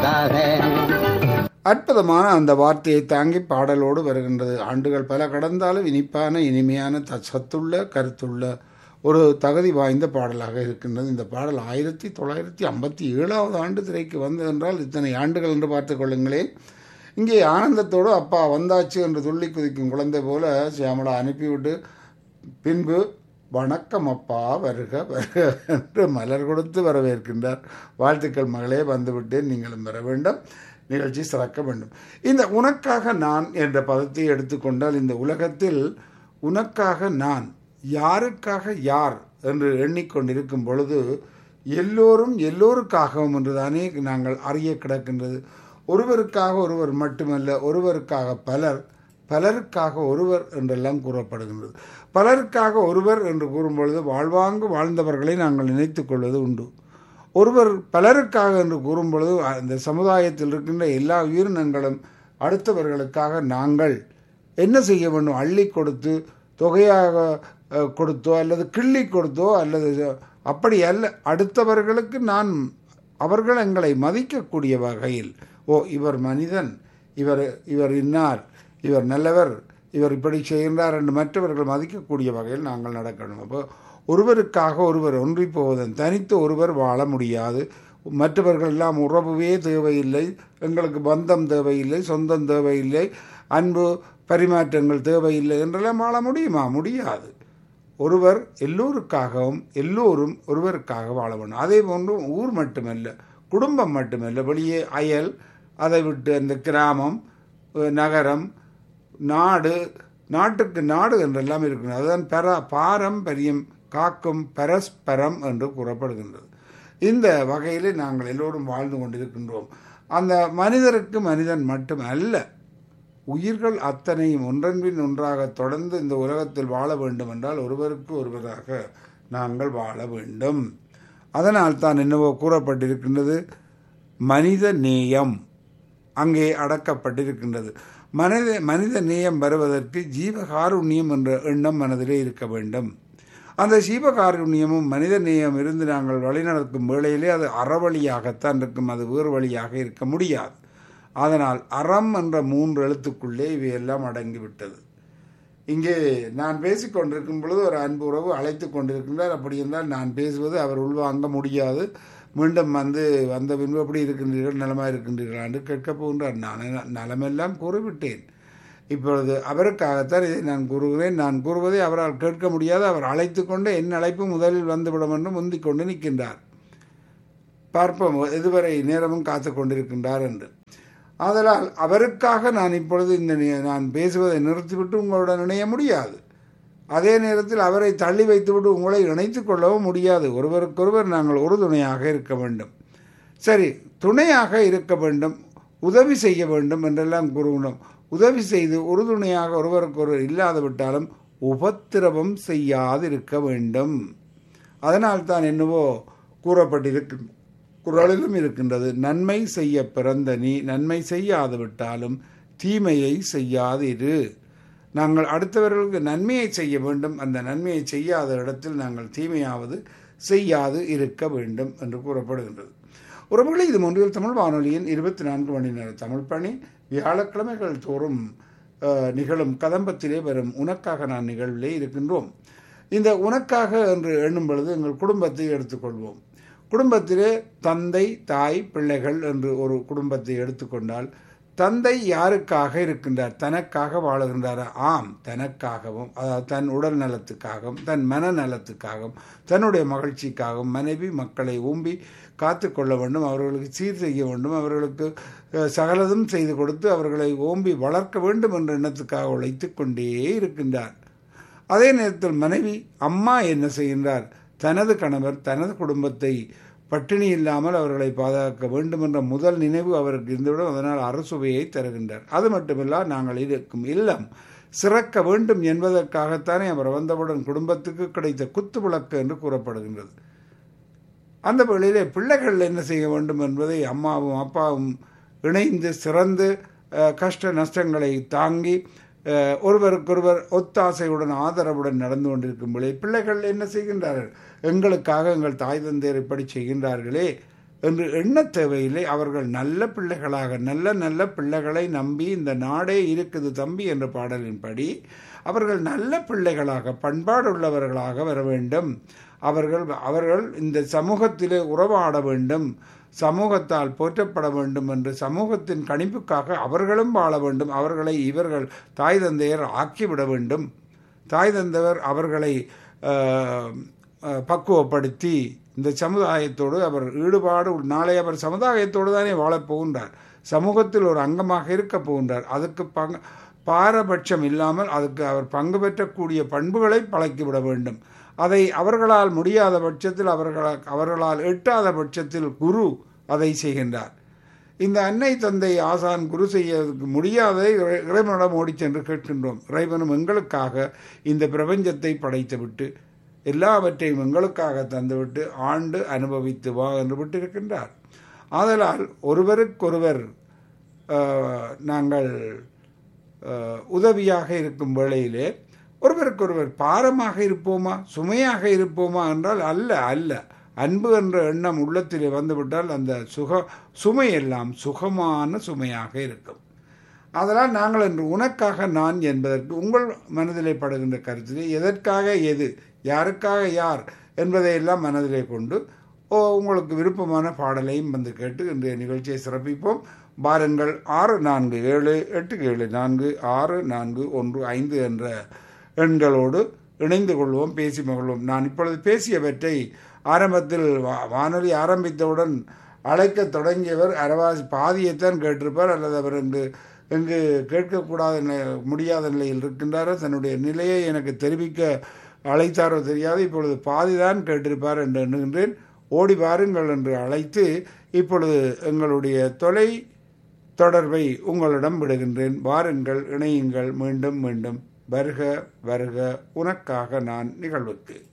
அற்புதமான அந்த வார்த்தையை தாங்கி பாடலோடு வருகின்றது. ஆண்டுகள் பல கடந்தாலும் இனிப்பான இனிமையான சத்துள்ள கருத்துள்ள ஒரு தகுதி வாய்ந்த பாடலாக இருக்கின்றது. இந்த பாடல் 1957 ஆண்டு திரைக்கு வந்தது என்றால் இத்தனை ஆண்டுகள் என்று பார்த்து கொள்ளுங்களேன். இங்கே ஆனந்தத்தோடு அப்பா வந்தாச்சு என்று துள்ளி குதிக்கும் குழந்தை போல சியாமலா அனுப்பிவிட்டு பின்பு வணக்கம் அப்பா வருக வருக என்று மலர் கொடுத்து வரவேற்கின்றார். வாழ்த்துக்கள் மகளே, வந்துவிட்டேன், நீங்களும் வர வேண்டும், நிகழ்ச்சி சிறக்க வேண்டும். இந்த உனக்காக நான் என்ற பதத்தை எடுத்துக்கொண்டால் இந்த உலகத்தில் உனக்காக நான், யாருக்காக யார் என்று எண்ணிக்கொண்டிருக்கும் பொழுது எல்லோரும் எல்லோருக்காகவும் என்றுதானே நாங்கள் அறிய கிடக்கின்றது. ஒருவருக்காக ஒருவர் மட்டுமல்ல, ஒருவருக்காக பலர், பலருக்காக ஒருவர் என்றெல்லாம் கூறப்படுகின்றது. பலருக்காக ஒருவர் என்று கூறும்பொழுது வாழ்வாங்கு வாழ்ந்தவர்களை நாங்கள் நினைத்து கொள்வது உண்டு. ஒருவர் பலருக்காக என்று கூறும்பொழுது அந்த சமுதாயத்தில் இருக்கின்ற எல்லா உயிரினங்களும் அடுத்தவர்களுக்காக நாங்கள் என்ன செய்ய வேண்டும்? அள்ளி கொடுத்து தொகையாக கொடுத்தோ அல்லது கிள்ளி கொடுத்தோ அல்லது அப்படி அல்ல, அடுத்தவர்களுக்கு நான் அவர்கள் எங்களை மதிக்கக்கூடிய வகையில், ஓ இவர் மனிதன், இவர் இன்னார், இவர் நல்லவர், இவர் இப்படி செய்கின்றார் என்று மற்றவர்கள் மதிக்கக்கூடிய வகையில் நாங்கள் நடக்கணும். அப்போ ஒருவருக்காக ஒருவர் ஒன்றி போவதன் தனித்து ஒருவர் வாழ முடியாது. மற்றவர்கள் எல்லாம் உறவுவே தேவையில்லை, எங்களுக்கு பந்தம் தேவையில்லை, சொந்தம் தேவையில்லை, அன்பு பரிமாற்றங்கள் தேவையில்லை என்றெல்லாம் வாழ முடியுமா? முடியாது. ஒருவர் எல்லோருக்காகவும் எல்லோரும் ஒருவருக்காக வாழ வேண்டும். அதே போன்று ஊர் மட்டுமல்ல, குடும்பம் மட்டுமல்ல, வெளியே அயல், அதை விட்டு அந்த கிராமம், நகரம், நாடு, நாட்டுக்கு நாடு என்றெல்லாம் இருக்கிறது. அதுதான் பாரம்பரியம் காக்கும் பரஸ்பரம் என்று கூறப்படுகின்றது. இந்த வகையில் நாங்கள் எல்லோரும் வாழ்ந்து கொண்டிருக்கின்றோம். அந்த மனிதருக்கு மனிதன் மட்டும் அல்ல, உயிர்கள் அத்தனையும் ஒன்றன்பின் ஒன்றாக தொடர்ந்து இந்த உலகத்தில் வாழ வேண்டும் என்றால் ஒருவருக்கு ஒருவராக நாங்கள் வாழ வேண்டும். அதனால் தான் என்னவோ கூறப்பட்டிருக்கின்றது, மனித நேயம் அங்கே அடக்கப்பட்டிருக்கின்றது. மனித நேயம் வருவதற்கு ஜீவகாருண்யம் என்ற எண்ணம் மனதிலே இருக்க வேண்டும். அந்த ஜீவகாருண்யமும் மனித நேயம் இருந்து நாங்கள் வழிநடக்கும் வேளையிலே அது அறவழியாகத்தான் இருக்கும், அது வேறு வழியாக இருக்க முடியாது. அதனால் அறம் என்ற 3 எழுத்துக்குள்ளே இவையெல்லாம் அடங்கிவிட்டது. இங்கே நான் பேசிக்கொண்டிருக்கும் பொழுது ஒரு அன்பு உறவு அழைத்து கொண்டிருக்கின்றார். அப்படி என்றால் நான் பேசுவது அவர் உள்வாங்க முடியாது. மீண்டும் வந்த பின்பு எப்படி இருக்கின்றீர்கள், நலமாக இருக்கின்றீர்களா என்று கேட்கப் போகின்றார். நான் நலமெல்லாம் கூறிவிட்டேன். இப்பொழுது அவருக்காகத்தான் இதை நான் கூறுகிறேன். நான் கூறுவதை அவரால் கேட்க முடியாது. அவர் அழைத்து கொண்டு என் அழைப்பு முதலில் வந்துவிடும் என்று முந்திக் கொண்டு நிற்கின்றார். பார்ப்போம் எதுவரை நேரமும் காத்து கொண்டிருக்கின்றார் என்று. ஆதலால் அவருக்காக நான் இப்பொழுது நான் பேசுவதை நிறுத்திவிட்டு உங்களுடன் இணைய முடியாது. அதே நேரத்தில் அவரை தள்ளி வைத்துவிட்டு உங்களை இணைத்து கொள்ளவும் முடியாது. ஒருவருக்கொருவர் நாங்கள் ஒரு துணையாக இருக்க வேண்டும். சரி, துணையாக இருக்க வேண்டும், உதவி செய்ய வேண்டும் என்றெல்லாம் கூறுகிறோம். உதவி செய்து ஒரு துணையாக ஒருவருக்கொருவர் இல்லாது விட்டாலும் உபத்திரவம் செய்யாது இருக்க வேண்டும். அதனால் தான் என்னவோ கூறப்பட்டிருக்கும், குறளிலும் இருக்கின்றது, நன்மை செய்ய பிறந்த நீ நன்மை செய்யாது விட்டாலும் தீமையை செய்யாது இரு. நாங்கள் அடுத்தவர்களுக்கு நன்மையை செய்ய வேண்டும், அந்த நன்மையை செய்யாத இடத்தில் நாங்கள் தீமையாவது செய்யாது இருக்க வேண்டும் என்று கூறப்படுகின்றது. உறவுகளை இது ஒன்றில் தமிழ் வானொலியின் 24 மணி நேர தமிழ் பணி வியாழக்கிழமைகள் தோறும் நிகழும் கதம்பத்திலே வரும் உனக்காக நான் நிகழ்விலே இருக்கின்றோம். இந்த உனக்காக என்று எண்ணும் பொழுது எங்கள் குடும்பத்தை எடுத்துக்கொள்வோம். குடும்பத்திலே தந்தை, தாய், பிள்ளைகள் என்று ஒரு குடும்பத்தை எடுத்துக்கொண்டால், தந்தை யாருக்காக இருக்கின்றார்? தனக்காக வாழுகின்றாரா? ஆம், தனக்காகவும், அதாவது தன் உடல் நலத்துக்காகவும், தன் மன நலத்துக்காகவும், தன்னுடைய மகிழ்ச்சிக்காகவும் மனைவி மக்களை ஓம்பி காத்து கொள்ள வேண்டும், அவர்களுக்கு சீர் செய்ய வேண்டும், அவர்களுக்கு சகலதும் செய்து கொடுத்து அவர்களை ஓம்பி வளர்க்க வேண்டும் என்ற எண்ணத்துக்காக உழைத்து கொண்டே இருக்கின்றார். அதே நேரத்தில் மனைவி அம்மா என்ன செய்கின்றார்? தனது கணவர் தனது குடும்பத்தை பட்டினி இல்லாமல் அவர்களை பாதுகாக்க வேண்டும் என்ற முதல் நினைவு அவருக்கு இருந்துவிடும். அதனால் அரசுவையை தருகின்றார். அது மட்டுமில்ல, நாங்கள் இருக்கும் இல்லம் சிறக்க வேண்டும் என்பதற்காகத்தானே அவர் வந்தவுடன் குடும்பத்துக்கு கிடைத்த குத்து விளக்கு என்று கூறப்படுகின்றது. அந்த வேளையிலே பிள்ளைகள் என்ன செய்ய வேண்டும் என்பதை அம்மாவும் அப்பாவும் இணைந்து சிறந்து கஷ்ட நஷ்டங்களை தாங்கி ஒருவருக்கொருவர் ஒத்தாசையுடன் ஆதரவுடன் நடந்து கொண்டிருக்கும் பொழுது பிள்ளைகள் என்ன செய்கின்றார்கள்? எங்களுக்காக எங்கள் தாய் தந்தையர் இப்படி செய்கின்றார்களே, என்று எண்ணத் தேவையில்லை. அவர்கள் நல்ல பிள்ளைகளாக நல்ல நல்ல பிள்ளைகளை நம்பி இந்த நாடே இருக்குது தம்பி என்ற பாடலின்படி அவர்கள் நல்ல பிள்ளைகளாக பண்பாடுள்ளவர்களாக வர வேண்டும். அவர்கள் இந்த சமூகத்திலே உறவாட வேண்டும், சமூகத்தால் போற்றப்பட வேண்டும் என்று சமூகத்தின் கணிப்புக்காக அவர்களும் வாழ வேண்டும். அவர்களை இவர்கள் தாய் தந்தையர் ஆக்கிவிட வேண்டும். தாய் தந்தையர் அவர்களை பக்குவப்படுத்தி இந்த சமுதாயத்தோடு அவர் ஈடுபாடு, நாளை அவர் சமுதாயத்தோடு தானே வாழப் போகின்றார், சமூகத்தில் ஒரு அங்கமாக இருக்க போகின்றார். அதுக்கு பாரபட்சம் இல்லாமல் அதுக்கு அவர் பங்கு பெற்றக்கூடிய பண்புகளை பழக்கிவிட வேண்டும். அதை அவர்களால் முடியாத பட்சத்தில் அவர்களால் எட்டாத பட்சத்தில் குரு அதை செய்கின்றார். இந்த அன்னை தந்தை ஆசான் குரு செய்யறதுக்கு முடியாததை இறைவனிடம் ஓடி சென்று கேட்கின்றோம். இறைவனும் எங்களுக்காக இந்த பிரபஞ்சத்தை படைத்துவிட்டு எல்லாவற்றையும் எங்களுக்காக தந்துவிட்டு ஆண்டு அனுபவித்து வா என்று விட்டிருக்கின்றார். ஆதலால் ஒருவருக்கொருவர் நாங்கள் உதவியாக இருக்கும் வேளையிலே ஒருவருக்கொருவர் பாரமாக இருப்போமா, சுமையாக இருப்போமா என்றால் அல்ல. அன்பு என்ற எண்ணம் உள்ளத்திலே வந்துவிட்டால் அந்த சுமையெல்லாம் சுகமான சுமையாக இருக்கும். அதனால் நாங்கள் என்று உனக்காக நான் என்பதற்கு உங்கள் மனதிலே படுகின்ற கருத்திலே எதற்காக எது, யாருக்காக யார் என்பதையெல்லாம் மனதிலே கொண்டு உங்களுக்கு விருப்பமான பாடலையும் வந்து கேட்டு இன்றைய நிகழ்ச்சியை சிறப்பிப்போம். பாருங்கள் 6478746415 என்ற எண்களோடு இணைந்து கொள்வோம், பேசி மகிழ்வோம். நான் இப்பொழுது பேசியவற்றை ஆரம்பத்தில் வானொலி ஆரம்பித்தவுடன் அழைக்க தொடங்கியவர் அரவாசி பாதியைத்தான் கேட்டிருப்பார், அல்லது அவர் எங்கு கேட்கக்கூடாத முடியாத நிலையில் இருக்கின்றாரோ, தன்னுடைய நிலையை எனக்கு தெரிவிக்க அழைத்தாரோ தெரியாது. இப்பொழுது பாதிதான் கேட்டிருப்பார் என்று எண்ணுகின்றேன். ஓடி வாருங்கள் என்று அழைத்து இப்பொழுது எங்களுடைய தொலை தொடர்பை உங்களிடம் விடுகின்றேன். வாருங்கள், இணையுங்கள், மீண்டும் மீண்டும் வருக வருக உனக்காக நான் நிகழ்வுக்கு.